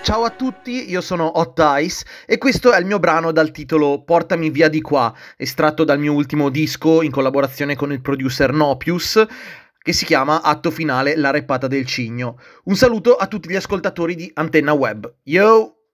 Ciao a tutti, io sono Hot Ice e questo è il mio brano dal titolo Portami via di qua, estratto dal mio ultimo disco in collaborazione con il producer Nopius, che si chiama Atto Finale, la repata del cigno. Un saluto a tutti gli ascoltatori di Antenna Web. Yo!